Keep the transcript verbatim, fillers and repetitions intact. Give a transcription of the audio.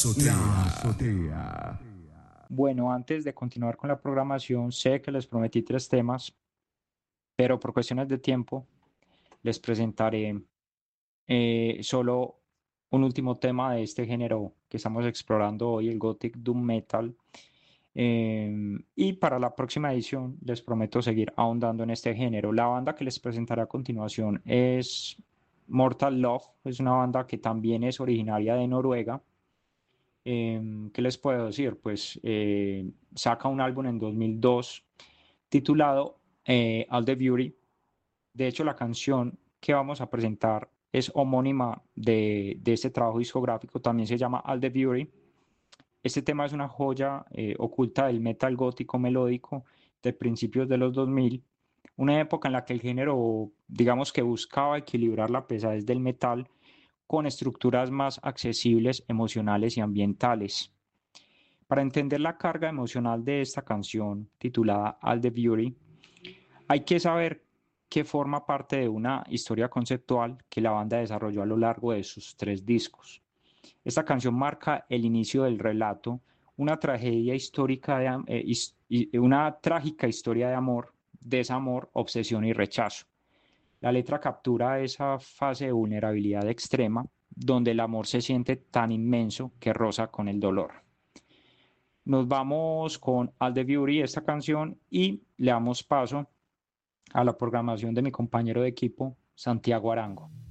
azotea. La azotea. Bueno, antes de continuar con la programación, sé que les prometí tres temas, pero por cuestiones de tiempo les presentaré eh, solo un último tema de este género que estamos explorando hoy, el Gothic Doom Metal. Eh, y para la próxima edición les prometo seguir ahondando en este género. La banda que les presentaré a continuación es Mortal Love, es una banda que también es originaria de Noruega. Eh, ¿qué les puedo decir? Pues eh, saca un álbum en dos mil dos titulado eh, All the Beauty. De hecho, la canción que vamos a presentar es homónima de, de este trabajo discográfico, también se llama All the Beauty. Este tema es una joya eh, oculta del metal gótico melódico de principios de los dos mil, una época en la que el género, digamos que buscaba equilibrar la pesadez del metal con estructuras más accesibles, emocionales y ambientales. Para entender la carga emocional de esta canción titulada All the Beauty, hay que saber que forma parte de una historia conceptual que la banda desarrolló a lo largo de sus tres discos. Esta canción marca el inicio del relato, una tragedia histórica, de, eh, his, una trágica historia de amor, desamor, obsesión y rechazo. La letra captura esa fase de vulnerabilidad extrema, donde el amor se siente tan inmenso que roza con el dolor. Nos vamos con All the Beauty, esta canción, y le damos paso a la programación de mi compañero de equipo, Santiago Arango.